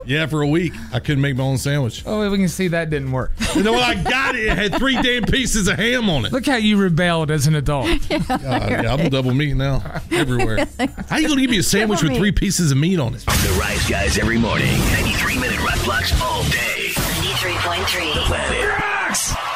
Yeah, for a week. I couldn't make my own sandwich. Oh, we can see that didn't work. You know what? I got it. It had 3 damn pieces of ham on it. Look how you rebelled as an adult. Yeah, I'm double meat now. Everywhere. How you going to give me a sandwich with 3 pieces of meat on it? The Rise Guys every morning. 93-minute rock blocks all day. 93.3. Planet Rocks.